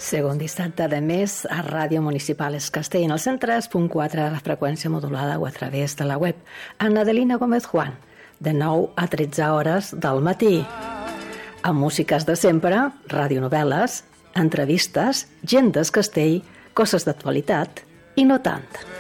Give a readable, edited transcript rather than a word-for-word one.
Segon dissabte de mes a Ràdio Municipal Es Castell, en el 103.4 de la freqüència modulada o a través de la web. Amb Adelina Gómez Juan, de 9 a 13 hores del matí. Amb músiques de sempre, radionovel·les, entrevistes, gent del Castell, coses d'actualitat i no tant.